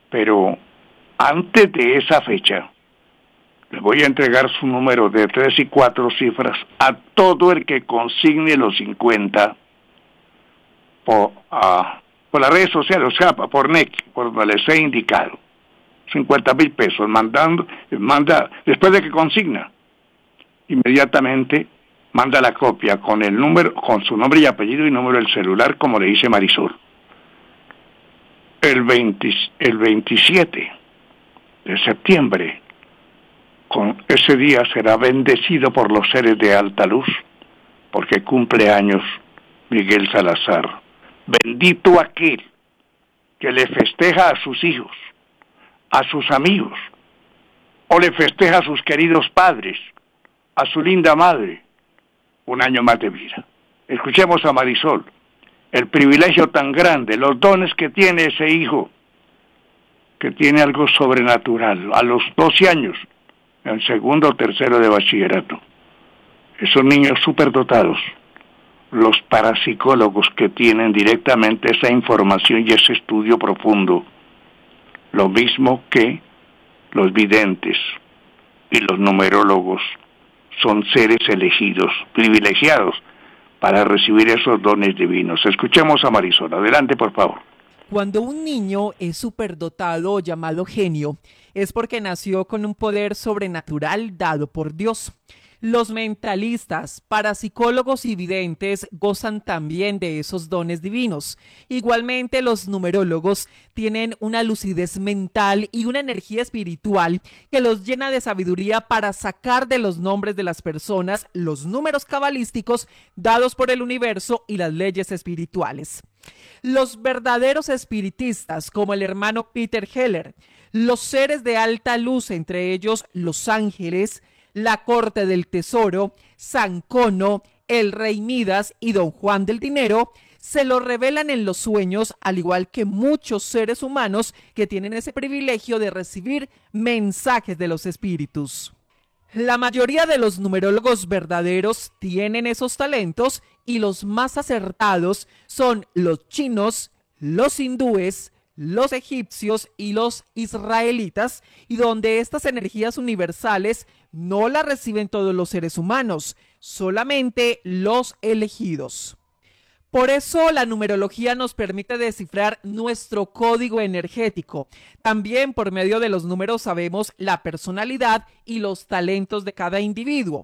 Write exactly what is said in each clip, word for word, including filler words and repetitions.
Pero antes de esa fecha, le voy a entregar su número de tres y cuatro cifras a todo el que consigne los cincuenta por, uh, por las redes sociales, o sea, por N E C, por donde les he indicado. cincuenta mil pesos, mandando, manda, después de que consigna, inmediatamente manda la copia con el número, con su nombre y apellido y número del celular, como le dice Marisol. El, veinte, el veintisiete de septiembre, con ese día será bendecido por los seres de alta luz, porque cumple años Miguel Salazar. Bendito aquel que le festeja a sus hijos, a sus amigos, o le festeja a sus queridos padres, a su linda madre, un año más de vida. Escuchemos a Marisol, el privilegio tan grande, los dones que tiene ese hijo, que tiene algo sobrenatural, a los doce años, en segundo o tercero de bachillerato. Esos niños superdotados, los parapsicólogos que tienen directamente esa información y ese estudio profundo, lo mismo que los videntes y los numerólogos, son seres elegidos, privilegiados, para recibir esos dones divinos. Escuchemos a Marisol. Adelante, por favor. Cuando un niño es superdotado o llamado genio, es porque nació con un poder sobrenatural dado por Dios. Los mentalistas, parapsicólogos y videntes gozan también de esos dones divinos. Igualmente, los numerólogos tienen una lucidez mental y una energía espiritual que los llena de sabiduría para sacar de los nombres de las personas los números cabalísticos dados por el universo y las leyes espirituales. Los verdaderos espiritistas, como el hermano Peter Heller, los seres de alta luz, entre ellos los ángeles, la corte del tesoro, San Cono, el rey Midas y don Juan del Dinero, se lo revelan en los sueños, al igual que muchos seres humanos que tienen ese privilegio de recibir mensajes de los espíritus. La mayoría de los numerólogos verdaderos tienen esos talentos y los más acertados son los chinos, los hindúes, los egipcios y los israelitas, y donde estas energías universales no las reciben todos los seres humanos, solamente los elegidos. Por eso la numerología nos permite descifrar nuestro código energético. También por medio de los números sabemos la personalidad y los talentos de cada individuo.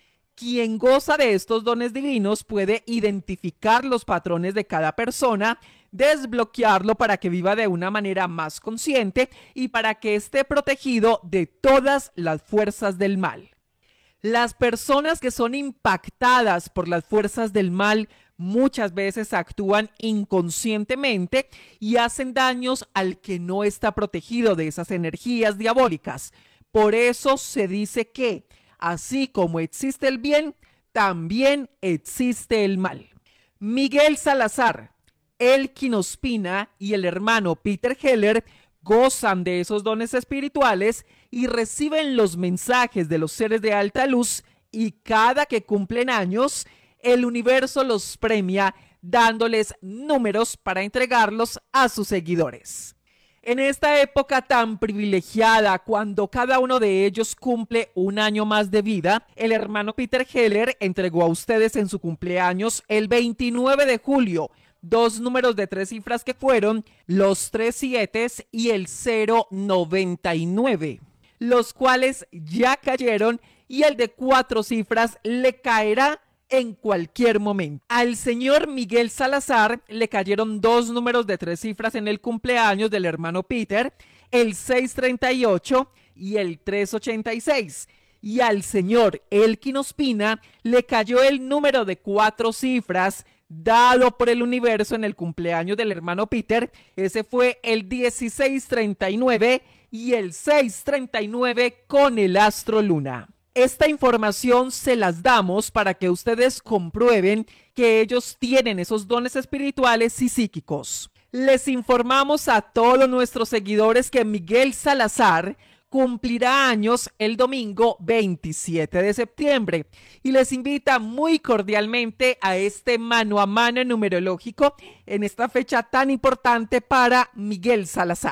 Quien goza de estos dones divinos puede identificar los patrones de cada persona, desbloquearlo para que viva de una manera más consciente y para que esté protegido de todas las fuerzas del mal. Las personas que son impactadas por las fuerzas del mal muchas veces actúan inconscientemente y hacen daños al que no está protegido de esas energías diabólicas. Por eso se dice que, así como existe el bien, también existe el mal. Miguel Salazar, Elkin Ospina y el hermano Peter Heller gozan de esos dones espirituales y reciben los mensajes de los seres de alta luz, y cada que cumplen años, el universo los premia dándoles números para entregarlos a sus seguidores. En esta época tan privilegiada, cuando cada uno de ellos cumple un año más de vida, el hermano Peter Heller entregó a ustedes en su cumpleaños el veintinueve de julio dos números de tres cifras que fueron los tres siete y el cero noventa y nueve, los cuales ya cayeron, y el de cuatro cifras le caerá en cualquier momento. Al señor Miguel Salazar le cayeron dos números de tres cifras en el cumpleaños del hermano Peter, el seis treinta y ocho y el tres ochenta y seis. Y al señor Elkin Ospina le cayó el número de cuatro cifras dado por el universo en el cumpleaños del hermano Peter. Ese fue el dieciséis treinta y nueve y el seis treinta y nueve con el astro luna. Esta información se las damos para que ustedes comprueben que ellos tienen esos dones espirituales y psíquicos. Les informamos a todos nuestros seguidores que Miguel Salazar cumplirá años el domingo veintisiete de septiembre y les invita muy cordialmente a este mano a mano numerológico en esta fecha tan importante para Miguel Salazar.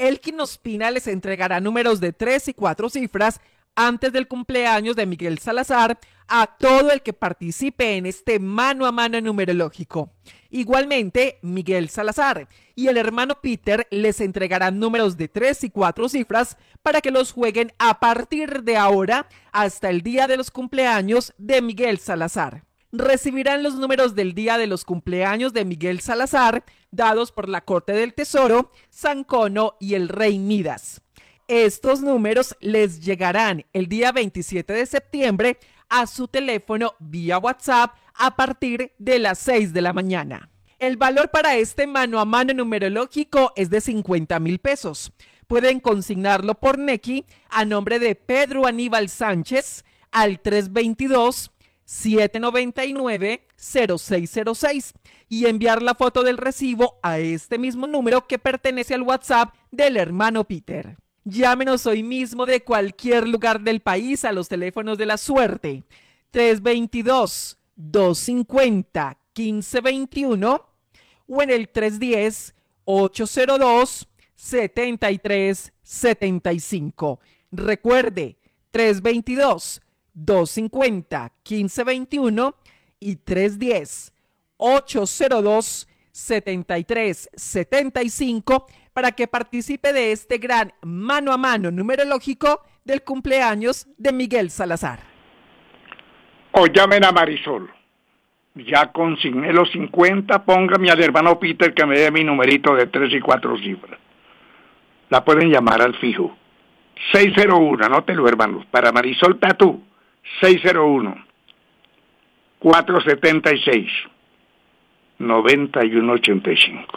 Elkin Ospina les entregará números de tres y cuatro cifras antes del cumpleaños de Miguel Salazar a todo el que participe en este mano a mano numerológico. Igualmente, Miguel Salazar y el hermano Peter les entregarán números de tres y cuatro cifras para que los jueguen a partir de ahora hasta el día de los cumpleaños de Miguel Salazar. Recibirán los números del día de los cumpleaños de Miguel Salazar, dados por la Corte del Tesoro, San Cono y el Rey Midas. Estos números les llegarán el día veintisiete de septiembre a su teléfono vía WhatsApp a partir de las seis de la mañana. El valor para este mano a mano numerológico es de cincuenta mil pesos. Pueden consignarlo por Nequi a nombre de Pedro Aníbal Sánchez al tres dos dos, siete nueve nueve, cero seis cero seis y enviar la foto del recibo a este mismo número que pertenece al WhatsApp del hermano Peter. Llámenos hoy mismo de cualquier lugar del país a los teléfonos de la suerte tres dos dos, dos cinco cero, uno cinco dos uno o en el tres uno cero, ocho cero dos, siete tres siete cinco. Recuerde, tres dos dos, dos cinco cero, uno cinco dos uno y tres uno cero, ocho cero dos, siete tres siete cinco para que participe de este gran mano a mano numerológico del cumpleaños de Miguel Salazar. O llamen a Marisol. Ya consigné los cincuenta, póngame al hermano Peter que me dé mi numerito de tres y cuatro cifras. La pueden llamar al fijo. seis cero uno, anótelo hermanos, para Marisol Tatú, seis cero uno, cuatro siete seis, nueve uno ocho cinco.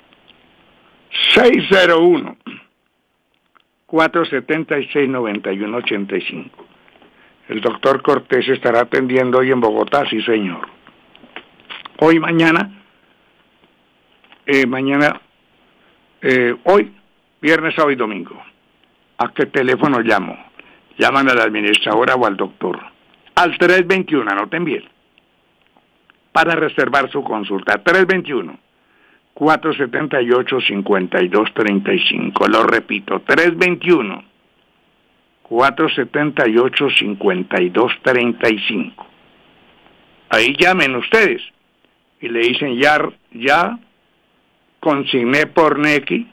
seis cero uno, cuatro siete seis, nueve uno ocho cinco. El doctor Cortés estará atendiendo hoy en Bogotá, sí señor. Hoy, mañana, eh, mañana, eh, hoy, viernes, sábado y domingo. ¿A qué teléfono llamo? Llaman a la administradora o al doctor. Al tres dos uno, anoten bien, para reservar su consulta. tres dos uno, cuatro siete ocho, cinco dos tres cinco. Lo repito, tres dos uno, cuatro siete ocho, cinco dos tres cinco. Ahí llamen ustedes y le dicen, ya, ya consigné por Nequi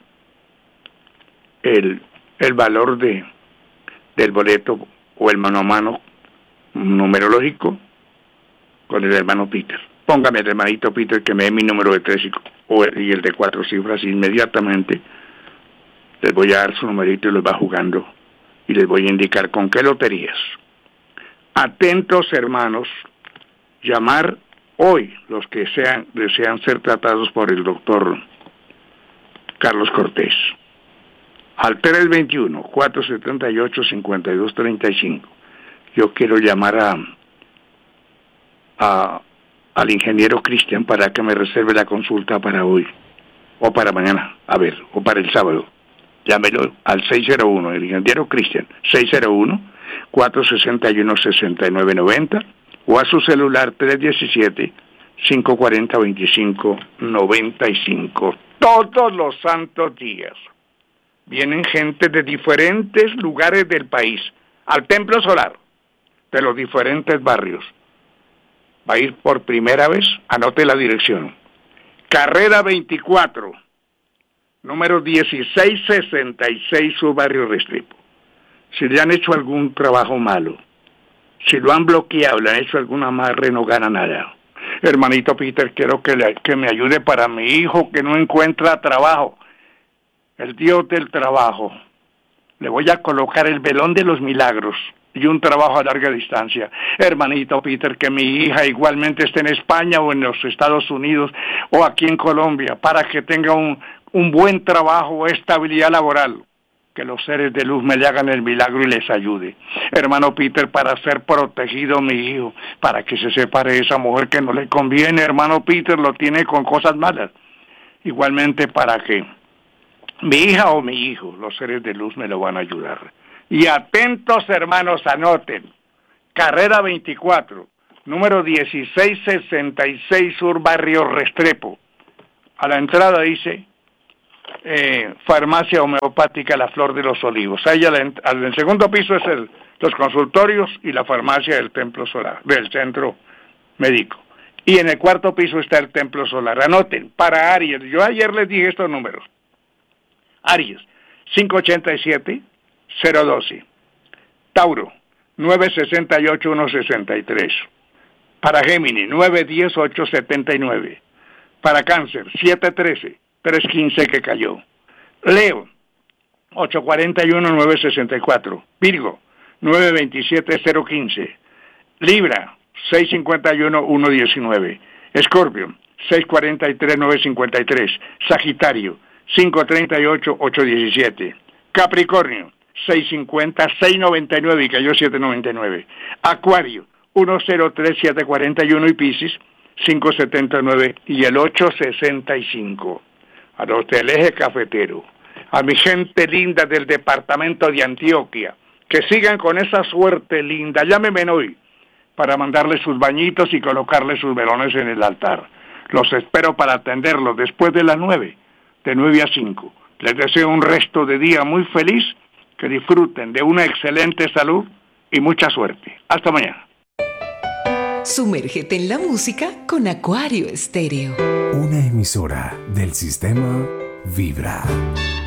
el, el valor de, del boleto o el mano a mano numerológico con el hermano Peter. Póngame el hermanito Peter que me dé mi número de tres y, o, y el de cuatro cifras. Inmediatamente les voy a dar su numerito y los va jugando y les voy a indicar con qué loterías. Atentos hermanos, llamar hoy los que sean, desean ser tratados por el doctor Carlos Cortés al tres dos uno, cuatro siete ocho, cinco dos tres cinco. Yo quiero llamar a, a al ingeniero Cristian para que me reserve la consulta para hoy o para mañana, a ver, o para el sábado. Llámelo al seis cero uno, el ingeniero Cristian, seis cero uno, cuatro seis uno, seis nueve nueve cero o a su celular tres uno siete, cinco cuatro cero, dos cinco nueve cinco. Todos los santos días vienen gente de diferentes lugares del país al Templo Solar, de los diferentes barrios. Va a ir por primera vez, anote la dirección. Carrera veinticuatro, número dieciséis sesenta y seis, su barrio Restrepo. Si le han hecho algún trabajo malo, si lo han bloqueado, le han hecho alguna amarre, no gana nada. Hermanito Peter, quiero que, le, que me ayude para mi hijo que no encuentra trabajo. El Dios del trabajo. Le voy a colocar el velón de los milagros y un trabajo a larga distancia. Hermanito Peter, que mi hija igualmente esté en España o en los Estados Unidos o aquí en Colombia, para que tenga un, un buen trabajo o estabilidad laboral. Que los seres de luz me le hagan el milagro y les ayude. Hermano Peter, para ser protegido mi hijo, para que se separe de esa mujer que no le conviene, hermano Peter, lo tiene con cosas malas. Igualmente para que mi hija o mi hijo, los seres de luz me lo van a ayudar. Y atentos hermanos, anoten. Carrera veinticuatro, número dieciséis sesenta y seis, Sur Barrio Restrepo. A la entrada dice eh, farmacia homeopática La Flor de los Olivos. Ahí al, al el segundo piso es el, los consultorios y la farmacia del Templo Solar, del centro médico. Y en el cuarto piso está el Templo Solar. Anoten, para Aries, yo ayer les dije estos números. Aries, cinco ochenta y siete, cero doce. Tauro, nueve sesenta y ocho, uno sesenta y tres. Para Géminis, nueve diez, ocho setenta y nueve. Para Cáncer, siete trece, tres quince que cayó. Leo, ocho cuarenta y uno, nueve sesenta y cuatro. Virgo, nueve veintisiete, cero quince. Libra, seis cincuenta y uno, uno diecinueve. Escorpio, seis cuarenta y tres, nueve cincuenta y tres. Sagitario, cinco treinta y ocho, ocho diecisiete. Capricornio, seis cincuenta, seis noventa y nueve y cayó siete noventa y nueve. Acuario, uno cero tres, siete cuarenta y uno y Piscis, cinco setenta y nueve y el ocho sesenta y cinco. A los del eje cafetero, a mi gente linda del departamento de Antioquia, que sigan con esa suerte linda, llámenme hoy para mandarles sus bañitos y colocarles sus velones en el altar. Los espero para atenderlos después de las nueve, de nueve a cinco. Les deseo un resto de día muy feliz, que disfruten de una excelente salud y mucha suerte. Hasta mañana. Sumérgete en la música con Acuario Estéreo. Una emisora del sistema Vibra.